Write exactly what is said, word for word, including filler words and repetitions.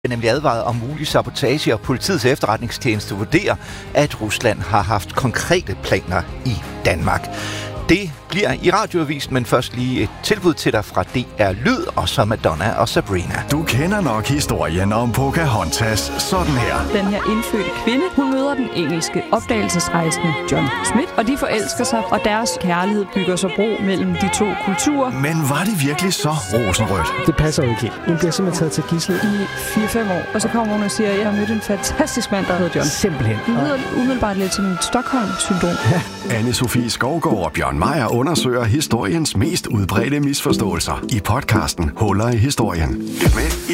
er nemlig advaret om mulig sabotage, og politiets efterretningstjeneste vurderer, at Rusland har haft konkrete planer i Danmark. Det bliver i radioavisen, men først lige et tilbud til dig fra D R Lyd, og så Madonna og Sabrina. Du kender nok historien om Pocahontas sådan her. Den her indfødte kvinde, hun møder den engelske opdagelsesrejsende John Smith, og de forelsker sig, og deres kærlighed bygger så bro mellem de to kulturer. Men var det virkelig så rosenrødt? Det passer jo ikke helt. Hun bliver simpelthen taget til gidsel I fire fem år, og så kommer hun og siger, at jeg har mødt en fantastisk mand, der hedder John. Simpelthen. Det lyder umiddelbart lidt som et Stockholm-syndrom. Ja. Anne-Sophie Skovgaard og Bjørn Meier undersøger historiens mest udbredte misforståelser i podcasten Huller i historien. Lyt med i